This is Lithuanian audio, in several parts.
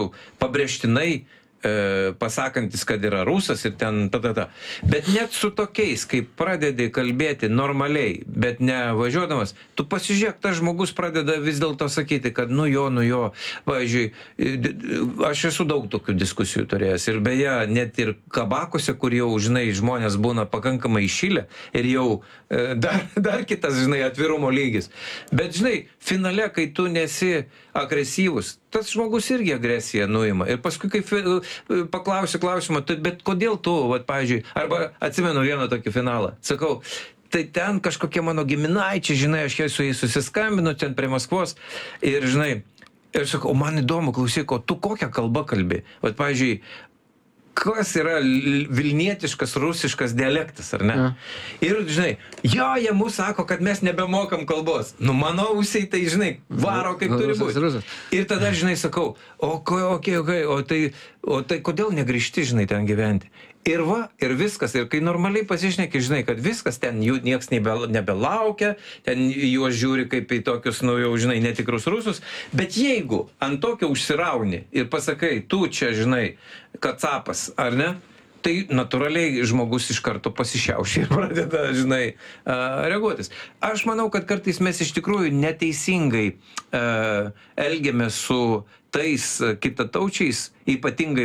pabrėžtinai pasakantis, kad yra rusas ir ten ta. Bet net su tokiais, kai pradedi kalbėti normaliai, bet ne važiuodamas, tu pasižiūrėk, tas žmogus pradeda vis dėlto sakyti, kad nu jo. Pavyzdžiui, aš esu daug tokių diskusijų turėjęs ir beje, net ir kabakose, kur jau, žinai, žmonės būna pakankamai iššilę ir jau dar kitas, žinai, atvirumo lygis. Bet, žinai, finale, kai tu nesi agresyvus, tas žmogus irgi agresiją nuima. Ir paskui, kai paklausi klausimą, bet kodėl tu, vat, pavyzdžiui, arba atsimenu vieną tokį finalą, sakau, tai ten kažkokie mano giminaičiai, žinai, aš su jais susiskambinu ten prie Maskvos ir, žinai, ir sakau, man įdomu, klausyk, o tu kokią kalbą kalbi? Vat, pavyzdžiui, kas yra vilnietiškas, rusiškas dialektas, ar ne? Ir, žinai, jie mūsų sako, kad mes nebemokam kalbos. Nu, mano ausiai, tai, žinai, varo kaip turi būti. Ir tada, žinai, sakau, o tai kodėl negrįžti, žinai, ten gyventi? Ir ir viskas. Ir kai normaliai pasišneki, žinai, kad viskas, ten jų nieks nebelaukia, ten juos žiūri kaip į tokius, nu jau, žinai, netikrus rusus. Bet jeigu ant tokio užsirauni ir pasakai, tu čia, žinai, kacapas, ar ne? Tai natūraliai žmogus iš karto pasišiaušia ir pradeda, žinai, reaguotis. Aš manau, kad kartais mes iš tikrųjų neteisingai elgiamės su tais kitataučiais, ypatingai,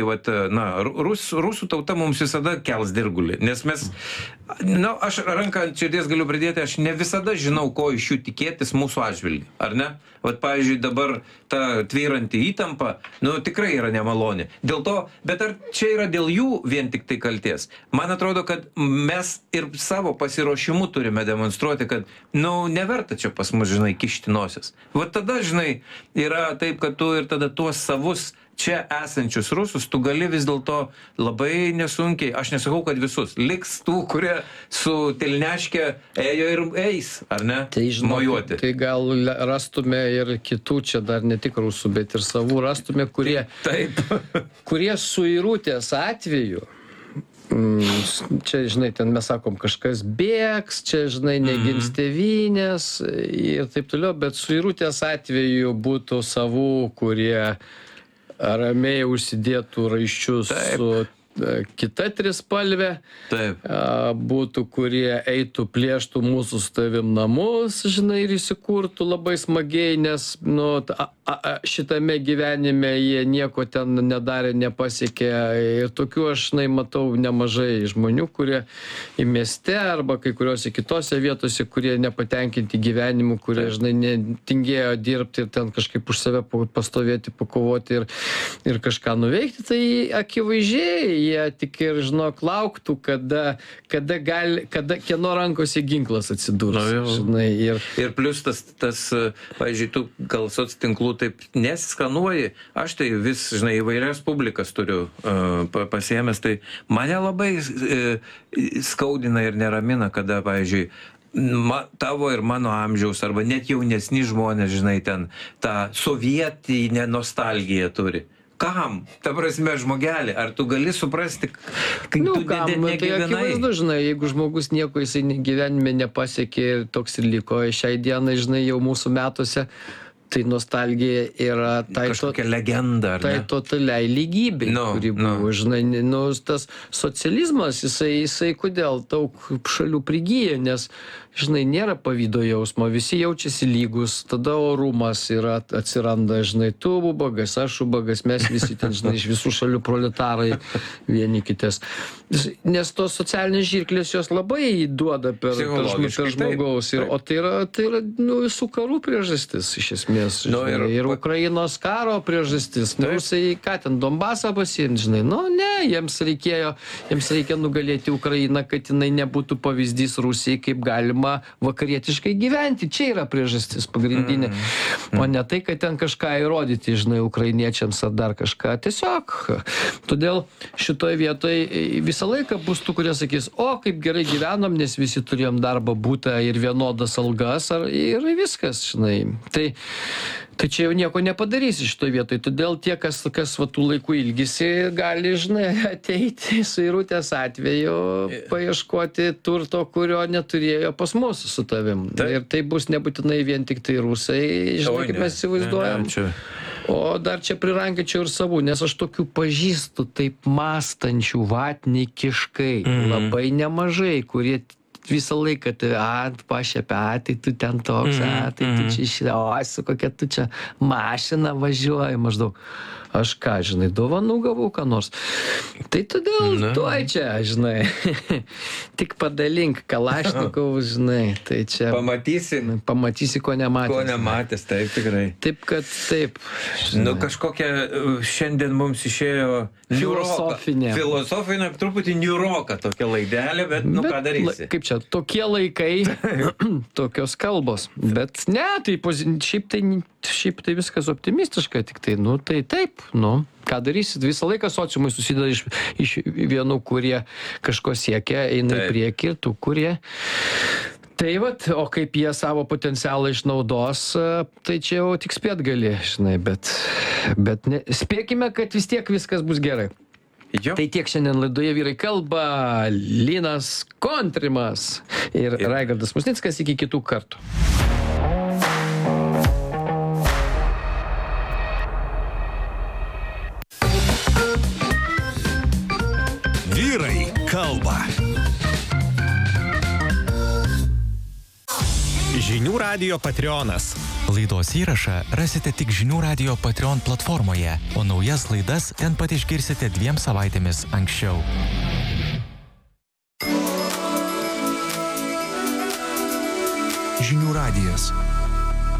rusų tauta mums visada kels dirgulį, nes mes, aš ranką ant širdies galiu pridėti, aš ne visada žinau, ko iš jų tikėtis mūsų atžvilgiu, ar ne? Vat, pavyzdžiui, dabar ta tvyranti įtampa, tikrai yra nemaloni. Dėl to, bet ar čia yra dėl jų vien tik tai kaltės? Man atrodo, kad mes ir savo pasiruošimu turime demonstruoti, kad, neverta čia pas mus, žinai, kišti nosies. Vat tada, žinai, yra taip, kad tu ir tada tuos savus čia esančius rusus, tu gali vis dėlto labai nesunkiai, aš nesakau, kad visus, liks tų, kurie su telneške ėjo ir eis, ar ne? Tai žinokit, tai gal rastume ir kitų, čia dar ne tik rusų, bet ir savų rastume, kurie suirutės atveju, čia, žinai, ten mes sakom, kažkas bėgs, čia, žinai, negins tėvynės ir taip toliau, bet suirutės atveju būtų savų, kurie ramiai užsidėtų raiščius su kita trispalvė, būtų, kurie eitų, plėštų mūsų su tavim namus, žinai, ir įsikurtų labai smagiai, nes šitame gyvenime jie nieko ten nedarė, nepasiekė. Ir tokių aš, žinai, matau nemažai žmonių, kurie į mieste arba kai kuriuose kitose vietose, kurie nepatenkinti gyvenimu, kurie, žinai, netingėjo dirbti ir ten kažkaip už save pastovėti, pakovoti ir kažką nuveikti, tai akivaizdžiai jie tik ir, žinok, lauktų, kada kieno rankose ginklas atsidurs. Žinai, ir plius tas, pavyzdžiui, tu gal soctinklų taip nesiskanuoji, aš tai vis, žinai, įvairias publikas turiu pasiėmęs, tai mane labai skaudina ir neramina, kada, pavyzdžiui, tavo ir mano amžiaus, arba net jaunesni žmonės, žinai, ten tą sovietinę nostalgiją turi. Kam? Ta prasme, žmogelį, ar tu gali suprasti, kai tu negyvenai? Tai akivaizdu, žinai, jeigu žmogus nieko jisai gyvenime nepasiekė ir toks ir liko šiai dienai, žinai, jau mūsų metuose, tai nostalgija yra kažkokia legenda, ar ne? Tai totaliai lygybei, kuri buvo, žinai, tas socializmas, jisai kodėl daug šalių prigyja, nes, žinai, nėra pavydo jausmo, visi jaučiasi lygus, tada orumas atsiranda, žinai, tu ubagas, aš ubagas, mes visi ten, žinai, iš visų šalių proletarai vieni kitės. Nes tos socialinės žirklės jos labai duoda per žmogaus, o tai yra visų karų priežastis, iš esmės, žinai, ir Ukrainos karo priežastis. Rusai, ką ten, Donbasą pasiimti, žinai, ne, jiems reikia nugalėti Ukrainą, kad jinai nebūtų pavyzdys Rusijai, kaip galima vakarietiškai gyventi. Čia yra priežastis pagrindinė. O ne tai, kad ten kažką įrodyti, žinai, ukrainiečiams ar dar kažką. Tiesiog. Todėl šitoje vietoje visą laiką bus tų, kurie sakys, kaip gerai gyvenom, nes visi turėjom darbą, būtą ir vienodas algas ir viskas, žinai. Tai čia jau nieko nepadarysi šitoje vietoje. Todėl tie, kas va tų laikų ilgisi, gali, žinai, ateiti suirutės atveju, paieškoti turto, kurio neturėjo pas mus su tavim. Ir tai bus nebūtinai vien tik tai rusai, žinai, kaip mes įsivaizduojam. O dar čia prirankačiau ir savų, nes aš tokių pažįstu taip mąstančių vatnikiškai labai nemažai, kurie visą laiką pašepia, tai tu ten toks, tai tu čia su kokia tu čia mašina važiuoji maždaug. Aš ką, žinai, dovanų gavau ką nors. Tai todėl tuoj čia, žinai, tik padalink Kalašnikovų, žinai, tai čia... Pamatysi, ko nematęs. Ko nematęs, taip, tikrai. Taip, kad taip. Nu, kažkokia šiandien mums išėjo filosofinė, truputį niuroka tokia laidelė, bet nu ką darysi. Kaip čia, tokie laikai, tokios kalbos. Bet ne, tai šiaip tai viskas optimistiška, tik tai, nu, tai taip, nu, ką darysit, visą laiką sociumai susideda iš vienų, kurie kažko siekia, eina į priekį, ir tų, kurie... Tai vat, o kaip jie savo potencialą išnaudos, tai čia jau tik spėt gali, žinai, bet spėkime, kad vis tiek viskas bus gerai. Jo. Tai tiek šiandien laidoje Vyrai kalba, Linas Kontrimas ir Raigardas Musnickas, iki kitų kartų. Vyrai kalba. Žinių radijo Patreonas. Laidos įrašą rasite tik Žinių radijo Patreon platformoje, o naujas laidas ten pat išgirsite 2 savaitėmis anksčiau. Žinių radijas.